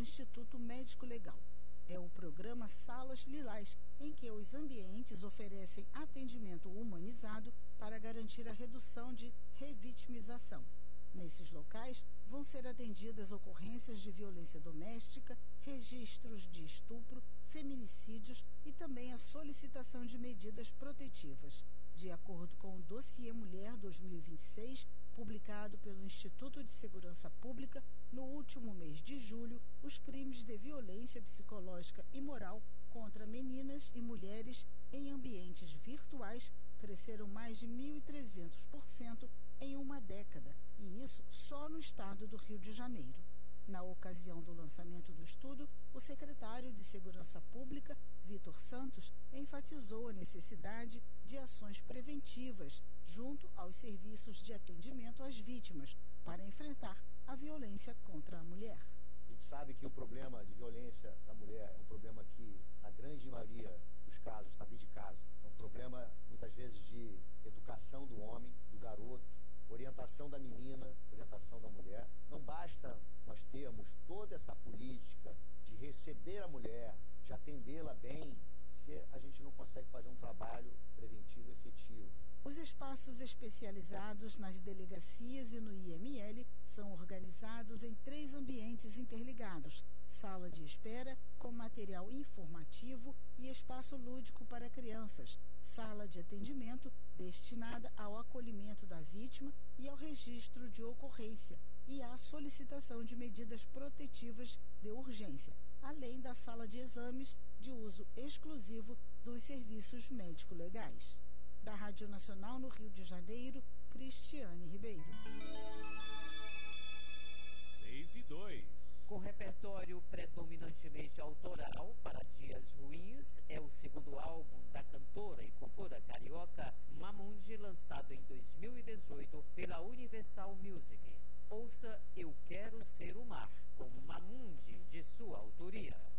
Instituto Médico Legal. É o programa Salas Lilás, em que os ambientes oferecem atendimento humanizado para garantir a redução de revitimização. Nesses locais, vão ser atendidas ocorrências de violência doméstica, registros de estupro, feminicídios e também a solicitação de medidas protetivas. De acordo com o Dossiê Mulher 2026, publicado pelo Instituto de Segurança Pública, no último mês de julho, os crimes de violência psicológica e moral contra meninas e mulheres em ambientes virtuais cresceram mais de 1.300% em uma década, e isso só no estado do Rio de Janeiro. Na ocasião do lançamento do estudo, o secretário de Segurança Pública, Vitor Santos, enfatizou a necessidade de ações preventivas junto aos serviços de atendimento às vítimas para enfrentar a violência contra a mulher. A gente sabe que o problema de violência da mulher é um problema que, na grande maioria dos casos, está dentro de casa. É um problema, muitas vezes, de educação do homem, do garoto, orientação da menina, orientação da mulher. Não basta nós termos toda essa política de receber a mulher, de atendê-la bem, se a gente não consegue fazer um trabalho preventivo efetivo. Os espaços especializados nas delegacias e no IML são organizados em 3 ambientes interligados: sala de espera com material informativo e espaço lúdico para crianças, sala de atendimento destinada ao acolhimento da vítima e ao registro de ocorrência e à solicitação de medidas protetivas de urgência, além da sala de exames de uso exclusivo dos serviços médico-legais. Da Rádio Nacional no Rio de Janeiro, Cristiane Ribeiro. 6:02. Com repertório predominantemente autoral, Para Dias Ruins é o segundo álbum da cantora e compositora carioca Mamundi, lançado em 2018 pela Universal Music. Ouça Eu Quero Ser o Mar, com Mamundi, de sua autoria.